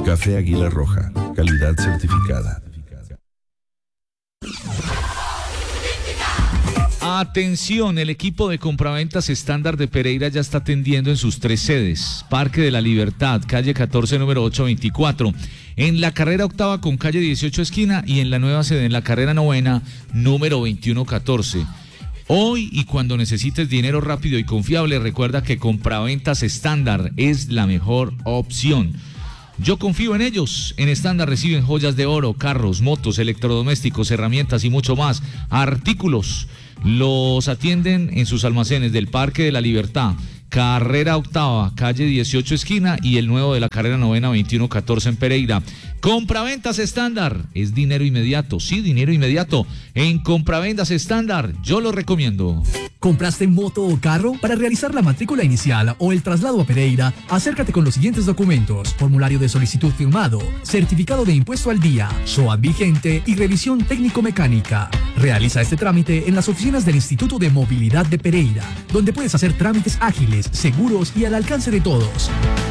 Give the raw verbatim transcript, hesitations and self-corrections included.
Café Águila Roja, calidad certificada. Atención, el equipo de compraventas estándar de Pereira ya está atendiendo en sus tres sedes: Parque de la Libertad, calle catorce, número ochocientos veinticuatro, en la carrera octava con calle dieciocho esquina, y en la nueva sede en la carrera novena, número veintiuno catorce. Hoy y cuando necesites dinero rápido y confiable, recuerda que compraventas estándar es la mejor opción. Yo confío en ellos. En Estándar reciben joyas de oro, carros, motos, electrodomésticos, herramientas y mucho más. Artículos. Los atienden en sus almacenes del Parque de la Libertad, carrera octava, calle dieciocho esquina, y el nuevo de la carrera novena, veintiuno catorce en Pereira. Compraventas estándar es dinero inmediato, sí, dinero inmediato. En Compraventas estándar, yo lo recomiendo. ¿Compraste moto o carro? Para realizar la matrícula inicial o el traslado a Pereira, acércate con los siguientes documentos: formulario de solicitud firmado, certificado de impuesto al día, S O A T vigente y revisión técnico-mecánica. Realiza este trámite en las oficinas del Instituto de Movilidad de Pereira, donde puedes hacer trámites ágiles, seguros y al alcance de todos.